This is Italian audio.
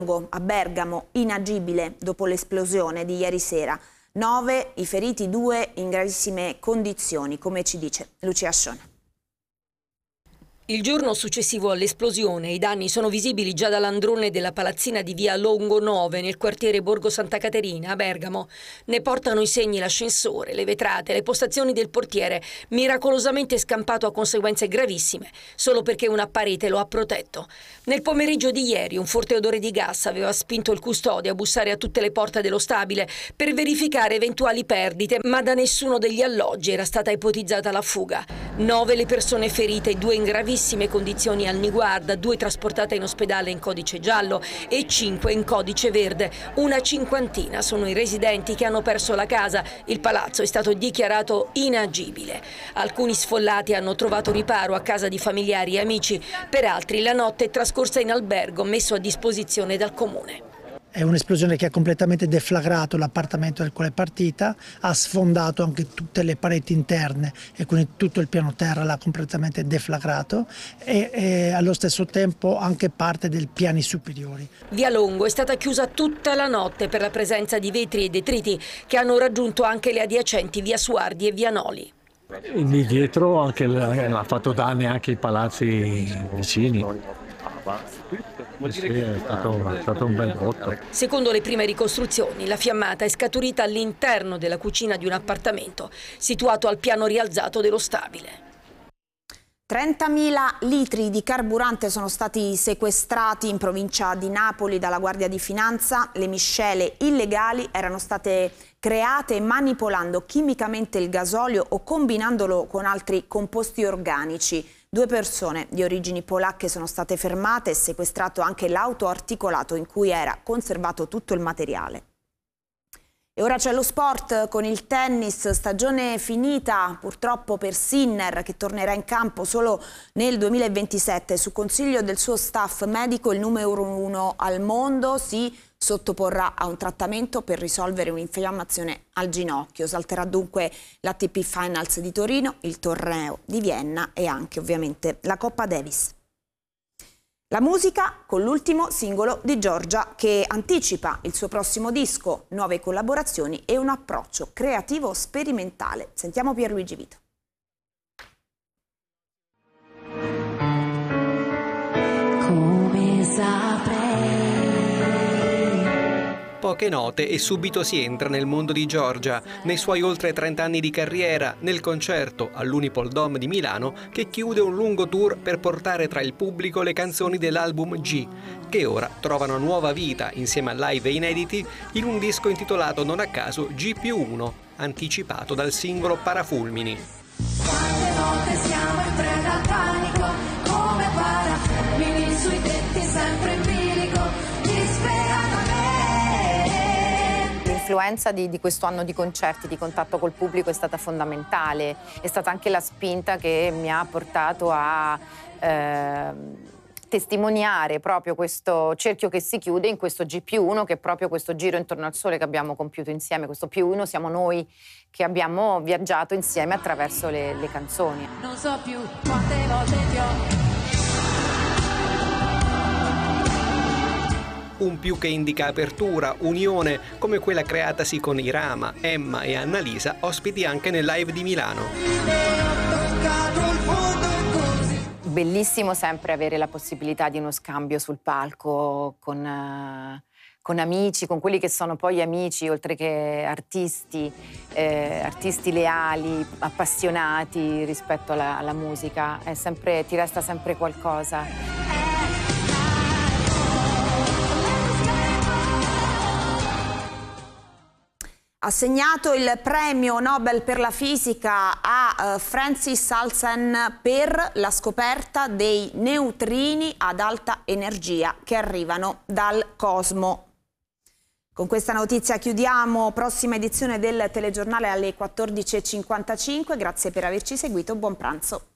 A Bergamo, inagibile dopo l'esplosione di ieri sera. 9 i feriti, 2 in gravissime condizioni, come ci dice Lucia Scione. Il giorno successivo all'esplosione i danni sono visibili già dall'androne della palazzina di via Longo 9 nel quartiere Borgo Santa Caterina a Bergamo. Ne portano i segni l'ascensore, le vetrate, le postazioni del portiere, miracolosamente scampato a conseguenze gravissime, solo perché una parete lo ha protetto. Nel pomeriggio di ieri un forte odore di gas aveva spinto il custode a bussare a tutte le porte dello stabile per verificare eventuali perdite, ma da nessuno degli alloggi era stata ipotizzata la fuga. 9 le persone ferite, 2 in gravissime condizioni al Niguarda, 2 trasportate in ospedale in codice giallo e 5 in codice verde. Una cinquantina sono i residenti che hanno perso la casa. Il palazzo è stato dichiarato inagibile. Alcuni sfollati hanno trovato riparo a casa di familiari e amici, per altri la notte è trascorsa in albergo messo a disposizione dal comune. È un'esplosione che ha completamente deflagrato l'appartamento del quale è partita, ha sfondato anche tutte le pareti interne e quindi tutto il piano terra l'ha completamente deflagrato e allo stesso tempo anche parte dei piani superiori. Via Longo è stata chiusa tutta la notte per la presenza di vetri e detriti che hanno raggiunto anche le adiacenti via Suardi e via Noli. Lì dietro anche ha fatto danni anche ai palazzi vicini. Sì, è stato un bel botto. Secondo le prime ricostruzioni, la fiammata è scaturita all'interno della cucina di un appartamento situato al piano rialzato dello stabile. 30.000 litri di carburante sono stati sequestrati in provincia di Napoli dalla Guardia di Finanza. Le miscele illegali erano state create manipolando chimicamente il gasolio o combinandolo con altri composti organici. 2 persone di origini polacche sono state fermate e sequestrato anche l'auto articolato in cui era conservato tutto il materiale. E ora c'è lo sport con il tennis, stagione finita purtroppo per Sinner che tornerà in campo solo nel 2027. Su consiglio del suo staff medico il numero 1 al mondo si sottoporrà a un trattamento per risolvere un'infiammazione al ginocchio. Salterà dunque l'ATP Finals di Torino, il torneo di Vienna e anche ovviamente la Coppa Davis. La musica con l'ultimo singolo di Giorgia che anticipa il suo prossimo disco, nuove collaborazioni e un approccio creativo sperimentale. Sentiamo Pierluigi Vito. Come saprei. Poche note e subito si entra nel mondo di Giorgia, nei suoi oltre 30 anni di carriera, nel concerto all'Unipol Dome di Milano che chiude un lungo tour per portare tra il pubblico le canzoni dell'album G, che ora trovano nuova vita insieme a live inediti in un disco intitolato non a caso G+1, anticipato dal singolo Parafulmini. Quante volte siamo in preda al panico, come parafulmini sui tetti sempre in bilico, disperatamente. L'influenza di questo anno di concerti, di contatto col pubblico è stata fondamentale, è stata anche la spinta che mi ha portato a testimoniare proprio questo cerchio che si chiude in questo G+1, che è proprio questo giro intorno al sole che abbiamo compiuto insieme. Questo +1 siamo noi che abbiamo viaggiato insieme attraverso le canzoni. Non so più quante volte ti ho. Un più che indica apertura, unione, come quella creatasi con Irama, Emma e Annalisa, ospiti anche nel live di Milano. Bellissimo sempre avere la possibilità di uno scambio sul palco con amici, con quelli che sono poi amici, oltre che artisti leali, appassionati rispetto alla musica. Ti resta sempre qualcosa. Assegnato il premio Nobel per la fisica a Francis Halsen per la scoperta dei neutrini ad alta energia che arrivano dal cosmo. Con questa notizia chiudiamo, prossima edizione del telegiornale alle 14:55. Grazie per averci seguito, buon pranzo.